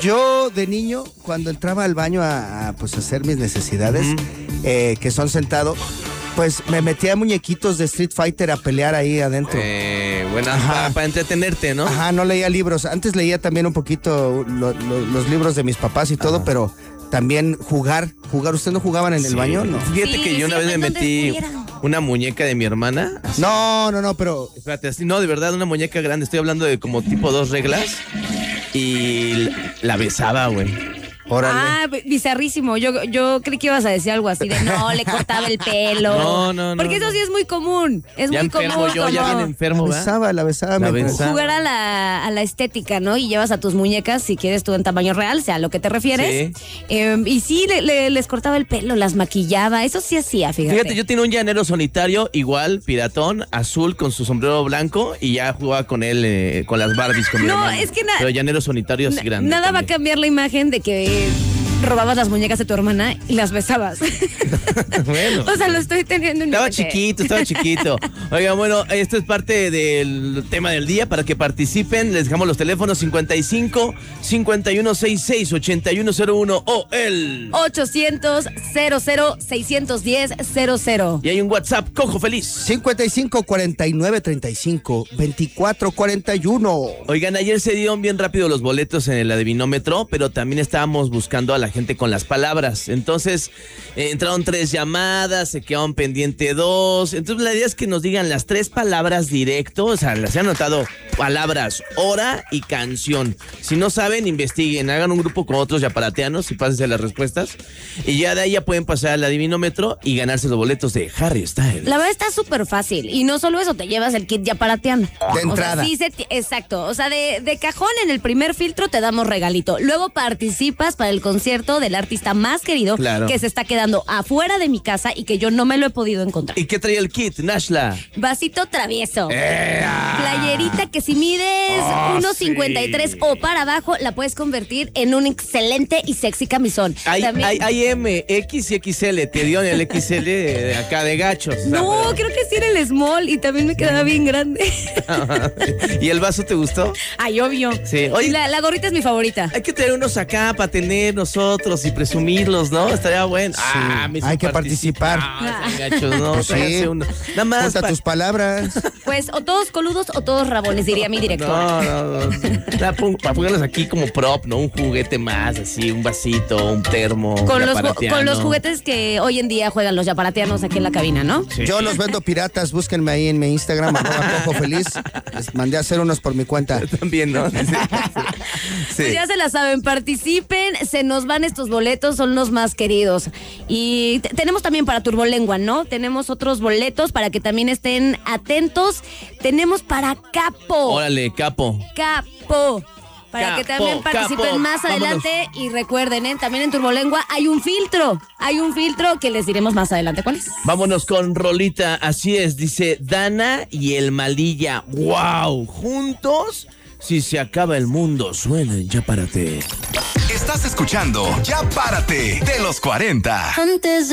Yo de niño, cuando entraba al baño a hacer mis necesidades, que son sentado, pues me metía muñequitos de Street Fighter a pelear ahí adentro. Para entretenerte, ¿no? Ajá, no leía libros. Antes leía también un poquito los libros de mis papás y todo, pero también jugar. ¿Ustedes no jugaban en el baño? No. Fíjate que yo una vez me metí una muñeca de mi hermana. Así. No, pero... Espérate, así, no, de verdad, una muñeca grande. Estoy hablando de como tipo 2 reglas. Y la besaba, güey. Órale. Ah, bizarrísimo. Yo creí que ibas a decir algo así de no, le cortaba el pelo. No. Porque eso sí es muy común. Es ya muy enfermo común. yo, ya bien enfermo, ¿verdad? La besaba. Jugar a la estética, ¿no? Y llevas a tus muñecas, si quieres tú en tamaño real, sea a lo que te refieres. Sí. Y sí, les cortaba el pelo, las maquillaba. Eso sí hacía, fíjate. Yo tenía un llanero solitario, igual, piratón, azul, con su sombrero blanco, y ya jugaba con él, con las Barbies, con mi hermano. Es que pero llanero solitario así grande. Nada también. va a cambiar la imagen de que robabas las muñecas de tu hermana y las besabas. Bueno. O sea, lo estoy teniendo en Estaba chiquito. Oigan, bueno, esto es parte del tema del día. Para que participen, les dejamos los teléfonos 55 5166 8101 o el 800 00 610 00. Y hay un WhatsApp, Cojo Feliz. 55 49 35 24 41. Oigan, ayer se dieron bien rápido los boletos en el adivinómetro, pero también estábamos buscando a la gente con las palabras. Entonces, entraron 3 llamadas, se quedaron pendiente 2. Entonces, la idea es que nos digan las 3 palabras directo. O sea, las he anotado palabras, hora y canción. Si no saben, investiguen, hagan un grupo con otros yaparateanos y pásense las respuestas. Y ya de ahí ya pueden pasar al adivinómetro y ganarse los boletos de Harry Styles. La verdad está súper fácil. Y no solo eso, te llevas el kit yaparateano. De entrada. O sea, exacto. O sea, de cajón en el primer filtro te damos regalito. Luego participas para el concierto del artista más querido, claro, que se está quedando afuera de mi casa y que yo no me lo he podido encontrar. ¿Y qué trae el kit, Nashla? Vasito travieso. Playerita que si mides 1.53 sí, o para abajo, la puedes convertir en un excelente y sexy camisón. Hay M, X y XL. Te dio en el XL de acá de gachos. No, creo que sí era el small y también me quedaba bien grande. ¿Y el vaso te gustó? Ay, obvio. Sí. Oye, la gorrita es mi favorita. Hay que tener unos acá para tener nosotros y presumirlos, ¿no? Estaría bueno. Sí, hay que participar. Gachos, no, sí. Nada más. Cuenta tus palabras. Pues o todos coludos o todos rabones, diría mi director. No. Para ponerlos aquí como prop, ¿no? Un juguete más, así, un vasito, un termo. Con los juguetes que hoy en día juegan los yaparateanos aquí en la cabina, ¿no? Sí. Yo los vendo piratas, búsquenme ahí en mi Instagram, @cojofeliz. Les mandé a hacer unos por mi cuenta. Yo también, ¿no? Sí. Pues ya se la saben, participen, se nos van estos boletos, son los más queridos. Y tenemos también para Turbolengua, ¿no? Tenemos otros boletos para que también estén atentos. Tenemos para Capo. Órale, Capo. Para que también participen más adelante. Vámonos. Y recuerden, también en Turbolengua hay un filtro que les diremos más adelante. ¿Cuál es? Vámonos con rolita, así es, dice Dana y el Malilla. ¡Wow! Juntos, si se acaba el mundo, suenen Ya Párate. Estás escuchando Ya Párate de los 40. Antes de